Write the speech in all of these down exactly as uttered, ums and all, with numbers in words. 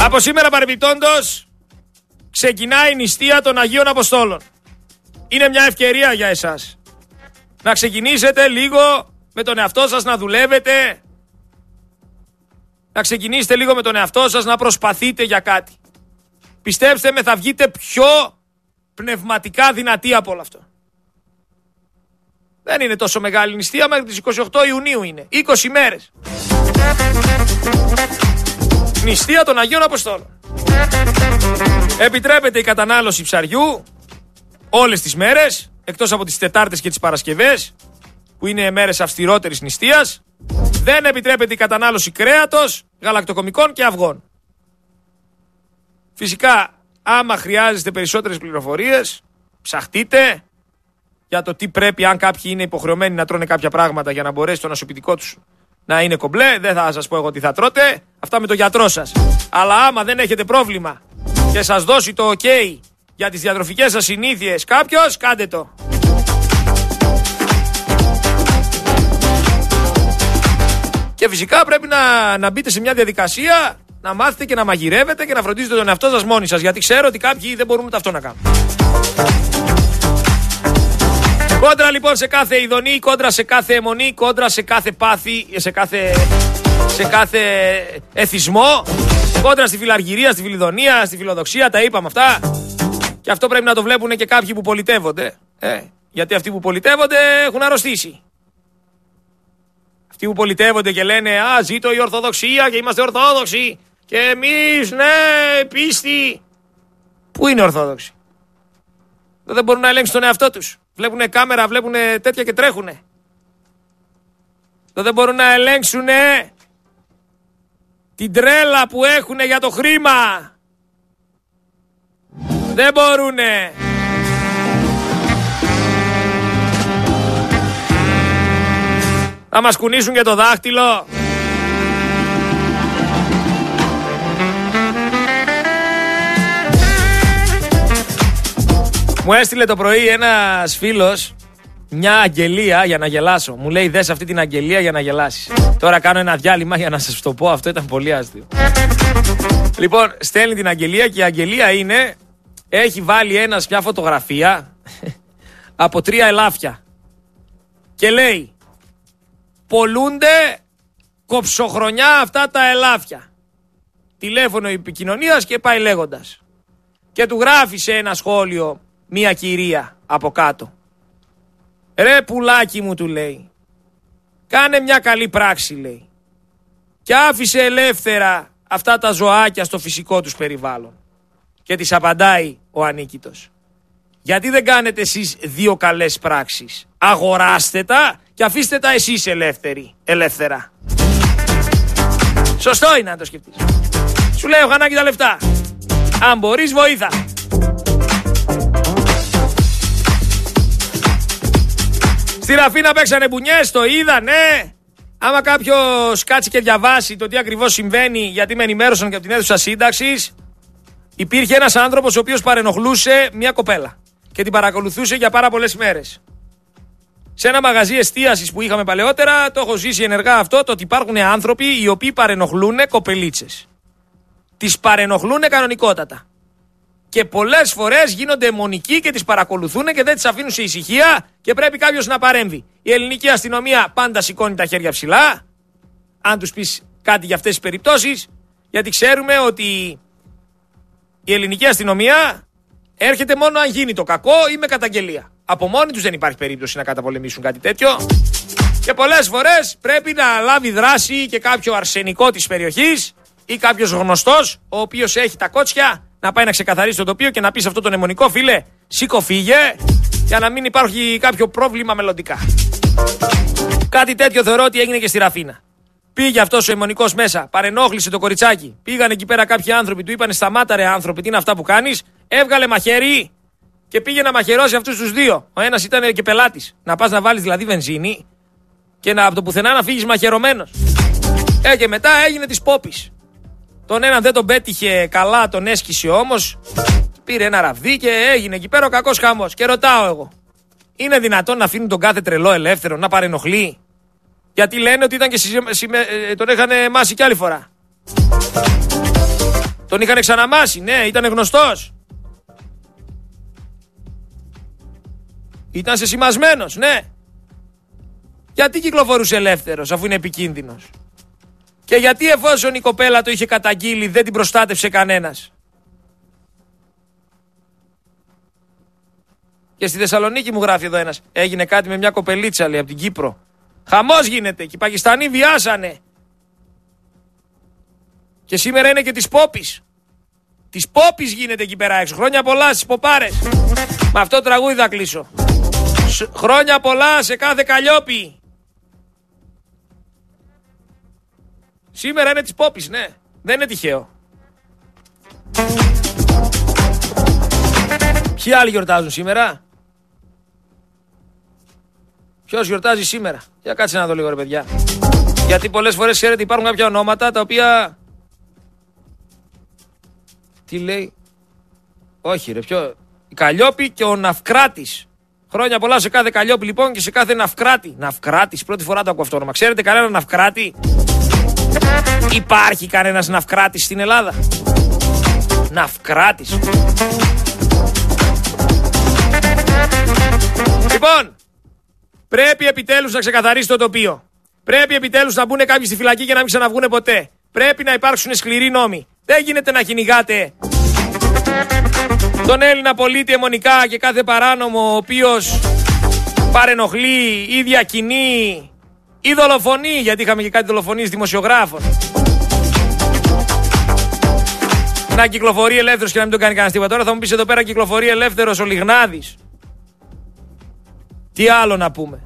Από σήμερα παρεμπιπτόντως ξεκινάει η νηστεία των Αγίων Αποστόλων. Είναι μια ευκαιρία για εσάς να ξεκινήσετε λίγο με τον εαυτό σας να δουλεύετε, να ξεκινήσετε λίγο με τον εαυτό σας να προσπαθείτε για κάτι. Πιστέψτε με, θα βγείτε πιο πνευματικά δυνατοί από όλο αυτό. Δεν είναι τόσο μεγάλη η νηστεία, μέχρι τις είκοσι οκτώ Ιουνίου είναι. είκοσι μέρες. Νηστεία των Αγίων Αποστόλων. Επιτρέπεται η κατανάλωση ψαριού όλες τις μέρες, εκτός από τις Τετάρτες και τις Παρασκευές, που είναι μέρες αυστηρότερης νηστείας. Δεν επιτρέπεται η κατανάλωση κρέατος, γαλακτοκομικών και αυγών. Φυσικά, άμα χρειάζεστε περισσότερες πληροφορίες, ψαχτείτε για το τι πρέπει, αν κάποιοι είναι υποχρεωμένοι να τρώνε κάποια πράγματα για να μπορέσει το νοσοποιητικό τους να είναι κομπλέ. Δεν θα σας πω εγώ τι θα τρώτε, αυτά με το γιατρό σας. Αλλά άμα δεν έχετε πρόβλημα και σας δώσει το ok για τις διατροφικές σας συνήθειες κάποιος, κάντε το. Και φυσικά πρέπει να, να μπείτε σε μια διαδικασία να μάθετε και να μαγειρεύετε και να φροντίζετε τον εαυτό σας μόνοι σας. Γιατί ξέρω ότι κάποιοι δεν μπορούν ούτε αυτό να κάνουν. Κόντρα λοιπόν σε κάθε ειδονή, κόντρα σε κάθε αιμονή, κόντρα σε κάθε πάθη, σε κάθε, σε κάθε εθισμό, κόντρα στη φιλαργυρία, στη φιλιδονία, στη φιλοδοξία, τα είπαμε αυτά. Και αυτό πρέπει να το βλέπουν και κάποιοι που πολιτεύονται. Ε, γιατί αυτοί που πολιτεύονται έχουν αρρωστήσει. Αυτοί που πολιτεύονται και λένε «Α, ζήτω η Ορθοδοξία και είμαστε Ορθόδοξοι και εμείς, ναι, πίστη». Πού είναι Ορθόδοξοι? Δεν μπορούν να ελέγξουν τον εαυτό τους. Βλέπουνε κάμερα, βλέπουνε τέτοια και τρέχουνε. Δεν μπορούν να ελέγξουν την τρέλα που έχουνε για το χρήμα. Δεν μπορούνε. Θα μας κουνήσουν και το δάχτυλο. Μου έστειλε το πρωί ένας φίλος μια αγγελία για να γελάσω. Μου λέει δες αυτή την αγγελία για να γελάσεις. Τώρα κάνω ένα διάλειμμα για να σας το πω. Αυτό ήταν πολύ αστείο. Λοιπόν, στέλνει την αγγελία και η αγγελία είναι, έχει βάλει ένας μια φωτογραφία από τρία ελάφια και λέει πολλούνται κοψοχρονιά αυτά τα ελάφια. Τηλέφωνο επικοινωνίας και πάει λέγοντας. Και του γράφει σε ένα σχόλιο μία κυρία από κάτω. Ρε πουλάκι μου, του λέει, κάνε μια καλή πράξη, λέει, και άφησε ελεύθερα αυτά τα ζωάκια στο φυσικό τους περιβάλλον. Και της απαντάει ο ανίκητος, γιατί δεν κάνετε εσείς δύο καλές πράξεις? Αγοράστε τα και αφήστε τα εσείς ελεύθεροι, ελεύθερα. Σωστό είναι να το σκεφτείς. Σου λέει ο Χανάκη τα λεφτά. Αν μπορείς, βοήθα. Στη Ραφίνα παίξανε μπουνιές, το είδα, ναι. Άμα κάποιος κάτσει και διαβάσει το τι ακριβώς συμβαίνει, γιατί με ενημέρωσαν και από την αίθουσα σύνταξης, υπήρχε ένας άνθρωπος ο οποίος παρενοχλούσε μια κοπέλα και την παρακολουθούσε για πάρα πολλές μέρες. Σε ένα μαγαζί εστίασης που είχαμε παλαιότερα, το έχω ζήσει ενεργά αυτό, το ότι υπάρχουν άνθρωποι οι οποίοι παρενοχλούν κοπελίτσες. Τις παρενοχλούν κανονικότατα. Και πολλές φορές γίνονται αιμονικοί και τις παρακολουθούν και δεν τις αφήνουν σε ησυχία και πρέπει κάποιος να παρέμβει. Η ελληνική αστυνομία πάντα σηκώνει τα χέρια ψηλά, αν τους πεις κάτι για αυτές τις περιπτώσεις, γιατί ξέρουμε ότι η ελληνική αστυνομία έρχεται μόνο αν γίνει το κακό ή με καταγγελία. Από μόνοι τους δεν υπάρχει περίπτωση να καταπολεμήσουν κάτι τέτοιο. Και πολλές φορές πρέπει να λάβει δράση και κάποιο αρσενικό της περιοχής ή κάποιος γνωστός, ο οποίος έχει τα κότσια, να πάει να ξεκαθαρίσει το τοπίο και να πει σε αυτό τον αιμονικό, φίλε, σήκω φύγε, για να μην υπάρχει κάποιο πρόβλημα μελλοντικά. Κάτι τέτοιο θεωρώ ότι έγινε και στη Ραφίνα. Πήγε αυτός ο αιμονικός μέσα, παρενόχλησε το κοριτσάκι. Πήγαν εκεί πέρα κάποιοι άνθρωποι, του είπανε σταμάτα ρε άνθρωποι, τι είναι αυτά που κάνεις? Έβγαλε μαχαίρι και πήγε να μαχαιρώσει αυτούς τους δύο. Ο ένας ήταν και πελάτης. Να πας να βάλεις δηλαδή βενζίνη και να, από το πουθενά να φύγεις μαχαιρωμένος. Ε, και μετά έγινε της πόπης. Τον έναν δεν τον πέτυχε καλά, τον έσκησε όμως. Πήρε ένα ραβδί και έγινε εκεί πέρα ο κακός χαμός. Και ρωτάω εγώ, είναι δυνατόν να αφήνουν τον κάθε τρελό ελεύθερο να παρενοχλεί? Γιατί λένε ότι ήταν και συζε... συμε... τον είχαν μάσει κι άλλη φορά. Τον είχαν ξαναμάσει, ναι, ήταν γνωστός. Ήταν σεσημασμένος, ναι. Γιατί κυκλοφορούσε ελεύθερος αφού είναι επικίνδυνος? Και γιατί εφόσον η κοπέλα το είχε καταγγείλει δεν την προστάτευσε κανένας? Και στη Θεσσαλονίκη μου γράφει εδώ ένας, έγινε κάτι με μια κοπελίτσα, λέει, από την Κύπρο. Χαμός γίνεται και οι Πακιστανοί βιάσανε. Και σήμερα είναι και της Πόπης. Της Πόπης γίνεται εκεί πέρα έξω. Χρόνια πολλά στις Ποπάρες. Με αυτό το τραγούδι θα κλείσω. Χρόνια πολλά σε κάθε Καλλιόπη. Σήμερα είναι της Πόπης, ναι. Δεν είναι τυχαίο. Ποιοι άλλοι γιορτάζουν σήμερα? Ποιος γιορτάζει σήμερα? Για κάτσε να δω λίγο, ρε παιδιά. Γιατί πολλές φορές, ξέρετε, υπάρχουν κάποια ονόματα τα οποία... Τι λέει? Όχι ρε, ποιο... Η Καλλιόπη και ο Ναυκράτης. Χρόνια πολλά σε κάθε Καλλιόπη λοιπόν και σε κάθε Ναυκράτη. Ναυκράτης, πρώτη φορά το ακούω αυτό όνομα. Ξέρετε κανένα Ναυκράτη? Υπάρχει κανένας Ναυκράτης στην Ελλάδα? Ναυκράτης. Λοιπόν, πρέπει επιτέλους να ξεκαθαρίσει το τοπίο. Πρέπει επιτέλους να μπουν κάποιοι στη φυλακή και να μην ξαναβγούνε ποτέ. Πρέπει να υπάρξουν σκληροί νόμοι. Δεν γίνεται να κυνηγάτε τον Έλληνα πολίτη αιμονικά και κάθε παράνομο ο οποίος παρενοχλεί ή διακινεί ή δολοφονεί, γιατί είχαμε και κάτι δολοφονίες δημοσιογράφων. Να κυκλοφορεί ελεύθερος και να μην τον κάνει κανένας τίποτα. Τώρα θα μου πεις εδώ πέρα κυκλοφορεί ελεύθερος ο Λιγνάδης. Τι άλλο να πούμε?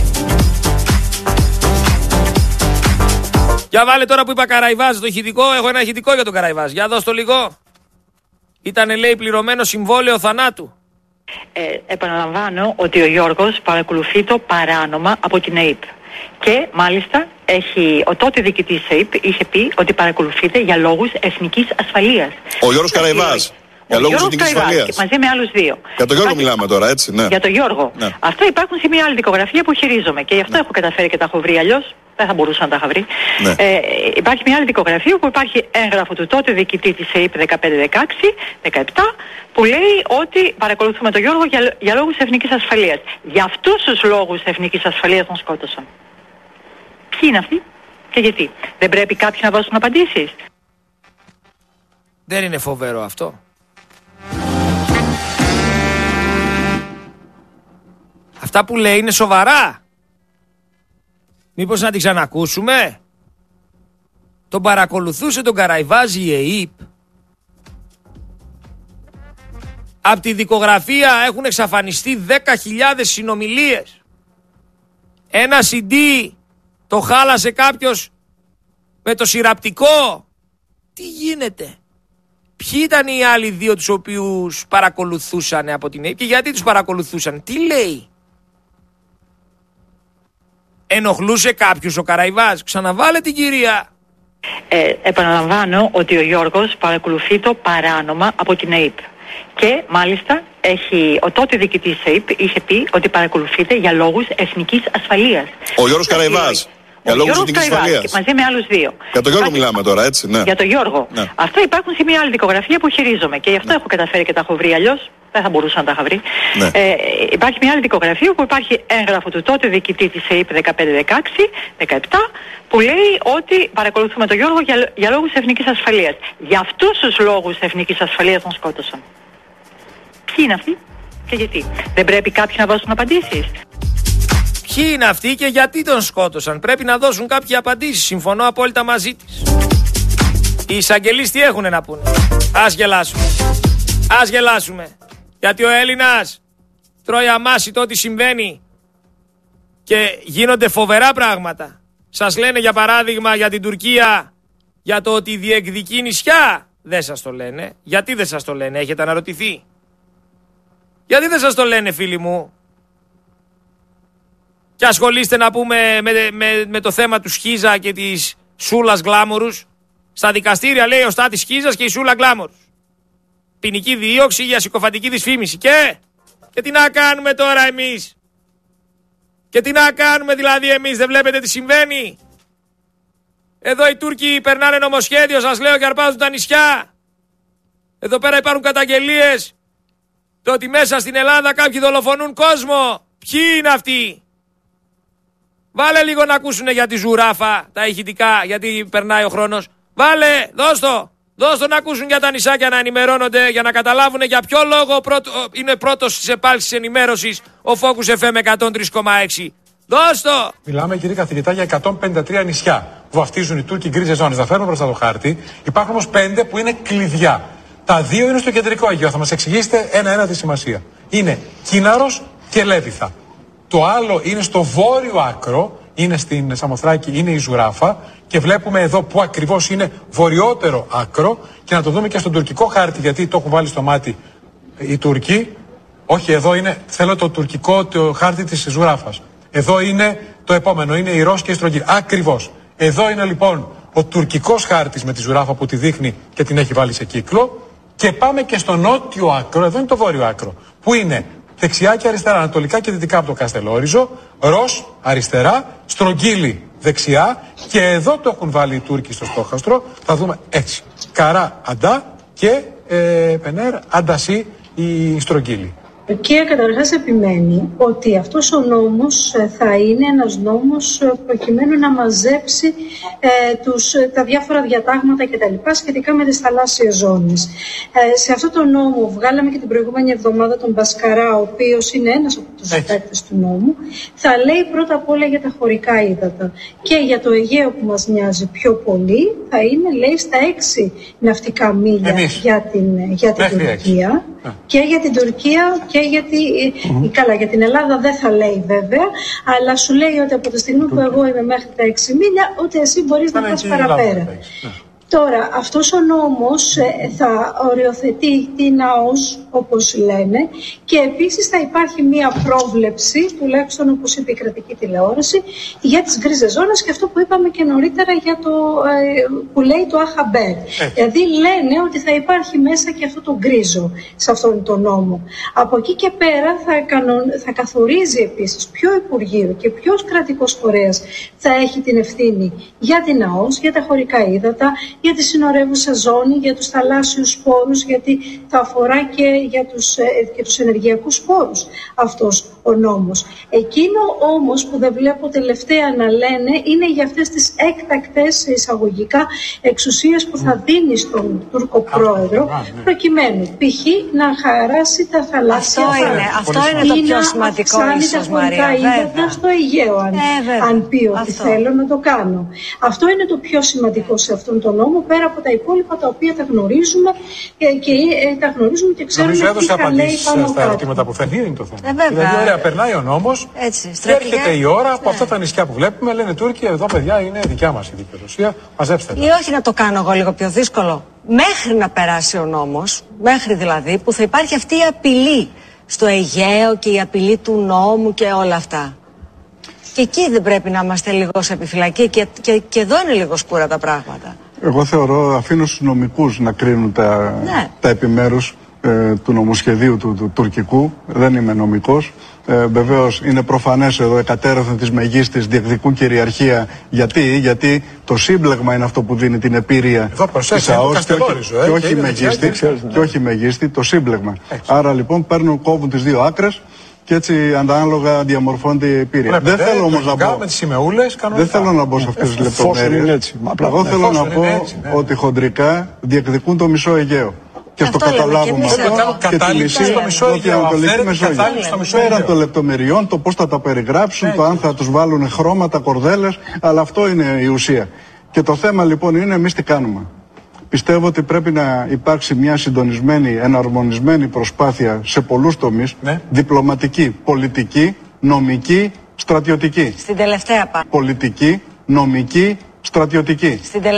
Για βάλε τώρα που είπα Καραϊβάζ το ηχητικό. Έχω ένα ηχητικό για τον Καραϊβάζ. Για δώσ' το λίγο. Ήτανε, λέει, πληρωμένο συμβόλαιο θανάτου. Ε, επαναλαμβάνω ότι ο Γιώργος παρακολουθεί το παράνομα από την ΕΕΠ. Και μάλιστα έχει, ο τότε διοικητής ΕΕΠ είχε πει ότι παρακολουθείται για λόγους εθνικής ασφαλείας. Ο Γιώργος Καραϊβάς. Για λόγους εθνικής ασφαλείας. Μαζί με άλλους δύο. Για τον Γιώργο μιλάμε τώρα, έτσι, ναι. Για τον Γιώργο. Ναι. Αυτά υπάρχουν σε μια άλλη δικογραφία που χειρίζομαι και γι' αυτό ναι. έχω καταφέρει και τα έχω βρει, αλλιώς δεν θα μπορούσα να τα είχα βρει. Ναι. Ε, υπάρχει μια άλλη δικογραφία που υπάρχει έγγραφο του τότε διοικητή της ΕΕΠ δεκαπέντε δεκαέξι δεκαεπτά που λέει ότι παρακολουθούμε τον Γιώργο για, για λόγους εθνικής ασφαλείας. Για αυτούς τους λόγους εθνικής ασφαλείας τον σκότωσαν. Ποιοι είναι αυτοί και γιατί? Δεν πρέπει κάποιοι να δώσουν απαντήσεις? Δεν είναι φοβερό αυτό? Αυτά που λέει είναι σοβαρά. Μήπως να την ξανακούσουμε? Τον παρακολουθούσε τον Καραϊβάζη η ΕΕΠ. Από τη δικογραφία έχουν εξαφανιστεί δέκα χιλιάδες συνομιλίες. Ένα σι ντι το χάλασε κάποιος με το συρραπτικό. Τι γίνεται? Ποιοι ήταν οι άλλοι δύο τους οποίους παρακολουθούσαν από την ΕΕΠ και γιατί τους παρακολουθούσαν? Τι λέει? Ενοχλούσε κάποιους ο Καραϊβάς? Ξαναβάλε την κυρία. Ε, επαναλαμβάνω ότι ο Γιώργος παρακολουθεί το παράνομα από την ΕΕΠ. Και μάλιστα έχει, ο τότε διοικητής ΕΕΠ είχε πει ότι παρακολουθείται για λόγους εθνικής ασφαλείας. Ο Γιώργος Καραϊβάς. Για λόγους εθνικής ασφαλείας. Μαζί με άλλους δύο. Για τον Γιώργο μιλάμε τώρα, έτσι, ναι. Για τον Γιώργο. Ναι. Αυτά υπάρχουν σε μια άλλη δικογραφία που χειρίζομαι και γι' αυτό ναι. έχω καταφέρει και τα έχω βρει, αλλιώς δεν θα μπορούσα να τα είχα βρει. Ναι. Ε, υπάρχει μια άλλη δικογραφία που υπάρχει έγγραφο του τότε διοικητή της ΕΕΠ δεκαπέντε δεκαέξι δεκαεπτά που λέει ότι παρακολουθούμε τον Γιώργο για, για λόγους εθνικής ασφαλείας. Για αυτούς τους λόγους εθνικής ασφαλείας τον σκότωσαν. Ποιοι είναι αυτοί και γιατί? Δεν πρέπει κάποιοι να δώσουν απαντήσεις? Ποιοι είναι αυτοί και γιατί τον σκότωσαν? Πρέπει να δώσουν κάποιες απαντήσεις. Συμφωνώ απόλυτα μαζί της. Οι εισαγγελείς τι έχουνε να πούνε? Ας γελάσουμε. Ας γελάσουμε. Γιατί ο Έλληνας τρώει αμάσιτο ό,τι συμβαίνει και γίνονται φοβερά πράγματα. Σας λένε για παράδειγμα για την Τουρκία για το ότι διεκδικεί νησιά. Δεν σας το λένε. Γιατί δεν σας το λένε? Έχετε αναρωτηθεί? Γιατί δεν σας το λένε, φίλοι μου? Και ασχολείστε να πούμε με, με, με το θέμα του Σχίζα και της Σούλας Γκλάμορους. Στα δικαστήρια λέει ο Στάτης Σχίζας και η Σούλα Γκλάμορους. Ποινική δίωξη για συκοφαντική δυσφήμιση. Και, και τι να κάνουμε τώρα εμείς? Και τι να κάνουμε δηλαδή εμείς? Δεν βλέπετε τι συμβαίνει? Εδώ οι Τούρκοι περνάνε νομοσχέδιο, σας λέω, και αρπάζουν τα νησιά. Εδώ πέρα υπάρχουν καταγγελίες το ότι μέσα στην Ελλάδα κάποιοι δολοφονούν κόσμο. Ποιοι είναι αυτοί? Βάλε λίγο να ακούσουνε για τη Ζουράφα, τα ηχητικά, γιατί περνάει ο χρόνος. Βάλε, δώσ' το. Δώσ' το να ακούσουν για τα νησάκια να ενημερώνονται, για να καταλάβουν για ποιο λόγο πρώτο, είναι πρώτος στις επάλξεις ενημέρωσης ο Focus εφ εμ εκατόν τρία κόμμα έξι. Δώσ' το. Μιλάμε, κύριε καθηγητά, για εκατόν πενήντα τρία νησιά που βαφτίζουν οι Τούρκοι γκρίζες ζώνες. Θα φέρουμε μπροστά το χάρτη. Υπάρχουν όμως πέντε που είναι κλειδιά. Τα δύο είναι στο κεντρικό Αιγαίο. Θα μας εξηγήσετε ένα-ένα τη σημασία. Είναι Κίναρος και Λέβιθα. Το άλλο είναι στο βόρειο άκρο, είναι στην Σαμοθράκη, είναι η Ζουράφα. Και βλέπουμε εδώ που ακριβώς είναι βορειότερο άκρο. Και να το δούμε και στον τουρκικό χάρτη, γιατί το έχουν βάλει στο μάτι οι Τούρκοι. Όχι, εδώ είναι, θέλω το τουρκικό το χάρτη της Ζουράφας. Εδώ είναι το επόμενο, είναι η Ρώση και η Στρογγύλη. Ακριβώς. Εδώ είναι λοιπόν ο τουρκικός χάρτης με τη Ζουράφα που τη δείχνει και την έχει βάλει σε κύκλο. Και πάμε και στο νότιο άκρο, εδώ είναι το βόρειο άκρο, που είναι δεξιά και αριστερά, ανατολικά και δυτικά από το Καστελόριζο, Ρώση αριστερά, Στρογγύλη δεξιά και εδώ το έχουν βάλει οι Τούρκοι στο στόχαστρο. Θα δούμε έτσι. Καρά Αντά και ε, Πενέρ Αντασί η Στρογγύλη. Η Τουρκία καταρχάς επιμένει ότι αυτός ο νόμος θα είναι ένας νόμος προκειμένου να μαζέψει ε, τους, τα διάφορα διατάγματα κτλ. Σχετικά με τις θαλάσσιες ζώνες. Ε, σε αυτό το νόμο βγάλαμε και την προηγούμενη εβδομάδα τον Μπασκαρά, ο οποίος είναι ένας από τους συντάκτες του νόμου. Θα λέει πρώτα απ' όλα για τα χωρικά ύδατα και για το Αιγαίο που μας νοιάζει πιο πολύ. Θα είναι, λέει, στα έξι ναυτικά μίλια για την, για την Τουρκία και για την Τουρκία και γιατί, mm-hmm. καλά, για την Ελλάδα δεν θα λέει βέβαια, αλλά σου λέει ότι από τη στιγμή που εγώ είμαι μέχρι τα έξι μίλια, ότι εσύ μπορείς να πας παραπέρα. Τώρα, αυτός ο νόμος ε, θα οριοθετεί την ΑΟΣ, όπως λένε, και επίσης θα υπάρχει μία πρόβλεψη, τουλάχιστον όπως είπε η κρατική τηλεόραση, για τις γκρίζες ζώνες και αυτό που είπαμε και νωρίτερα για το, ε, που λέει το ΑΧΑΜΠΕΡ. Ε. Δηλαδή λένε ότι θα υπάρχει μέσα και αυτό το γκρίζο σε αυτόν τον νόμο. Από εκεί και πέρα θα, κανον, θα καθορίζει επίσης ποιο Υπουργείο και ποιος κρατικός φορέας θα έχει την ευθύνη για την ΑΟΣ, για τα χωρικά ύδατα, για τη συνορεύουσα ζώνη, για τους θαλάσσιους σπόρους, γιατί θα αφορά και για τους, και τους ενεργειακούς σπόρους αυτός ο νόμος. Εκείνο όμως που δεν βλέπω τελευταία να λένε είναι για αυτές τις έκτακτες εισαγωγικά εξουσίες που θα δίνει στον Τούρκο πρόεδρο, προκειμένου π.χ. να χαράσει τα θαλάσσια αυτό είναι, αυτό είναι το πιο σημαντικό ίσως, Μαρία, ύδατα στο Αιγαίο, αν, ε, αν πει ότι αυτό. θέλω να το κάνω. Αυτό είναι το πιο σημαντικό σε αυτόν τον νόμο, πέρα από τα υπόλοιπα τα οποία τα γνωρίζουμε και, και ε, τα γνωρίζουμε και ξέρουμε τι θα λέει πάνω κάτω. Νομίζω έδωσε στα ερωτήματα που θέλει, είναι το θέμα. Ε, βέβαια. Δηλαδή, ωραία, περνάει ο νόμος και έρχεται η ώρα που ναι. αυτά τα νησιά που βλέπουμε λένε Τούρκοι, εδώ παιδιά είναι δικιά μας η δικαιοδοσία, μαζέψτε τα. Ή όχι να το κάνω εγώ λίγο πιο δύσκολο. Μέχρι να περάσει ο νόμος, μέχρι δηλαδή που θα υπάρχει αυτή η απειλή στο Αιγαίο και η απειλή του νόμου και όλα αυτά. Και εκεί δεν πρέπει να είμαστε λίγο σε επιφυλακή και, και, και εδώ είναι λίγο σκούρα τα πράγματα. Εγώ θεωρώ, αφήνω στους νομικούς να κρίνουν τα, ναι. τα επιμέρους ε, του νομοσχεδίου του, του τουρκικού. Δεν είμαι νομικός. Ε, Βεβαίως είναι προφανές εδώ εκατέρωθεν της μεγίστης διεκδικούν κυριαρχία. Γιατί, γιατί το σύμπλεγμα είναι αυτό που δίνει την επίρρεια της ΑΟΣ και, ε, και, όχι μεγίστη, και όχι μεγίστη, το σύμπλεγμα. Έτσι. Άρα λοιπόν παίρνουν, κόβουν τις δύο άκρες. Και έτσι ανάλογα διαμορφώνεται η επίρρεια. Δεν θέλω όμως να πω. Δεν θέλω να μπω σε αυτές τις λεπτομέρειες. Εγώ θέλω να πω ότι χοντρικά διεκδικούν το μισό Αιγαίο. Και στο καταλάβουμε αυτό και τη μισή νοτιοανατολική Μεσόγειο. Πέραν των λεπτομεριών, το πώς θα τα περιγράψουν, το αν θα τους βάλουν χρώματα, κορδέλες, αλλά αυτό είναι η ουσία. Και το θέμα λοιπόν είναι εμείς τι κάνουμε. Πιστεύω ότι πρέπει να υπάρξει μια συντονισμένη, εναρμονισμένη προσπάθεια σε πολλούς τομείς, ναι. διπλωματική, πολιτική, νομική, στρατιωτική. Στην τελευταία part. Πολιτική, νομική, στρατιωτική. Στην